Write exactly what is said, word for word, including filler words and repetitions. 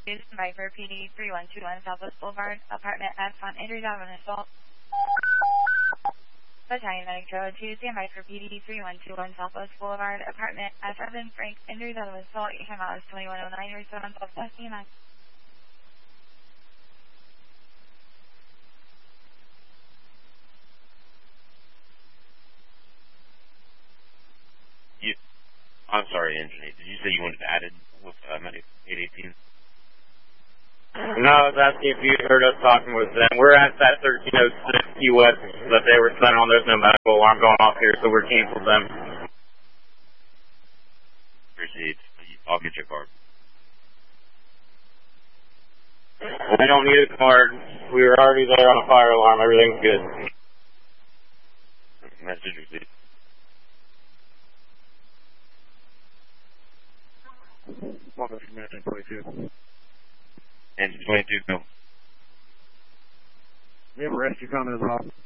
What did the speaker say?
Standby for P D three one two one Southwest Boulevard, apartment F on Andrews Avenue, assault. Battalion Medic two oh two, standby for P D three one two one Southwest Boulevard, apartment F seven, Frank, Andrews Avenue, assault. Your time out is twenty-one oh nine, respond on Southwest E M S. You, I'm sorry, engineer. Did you say you wanted added with uh, Medic eight eighteen? No, I was asking if you heard us talking with them. We're at that thirteen oh six U S that they were sent on. There's no medical alarm going off here, so we're canceled them. Proceed. I'll get your card. I don't need a card. We were already there on a fire alarm. Everything's good. Message received. Welcome to American twenty-two. And twenty-two, no. We have a rescue coming as well.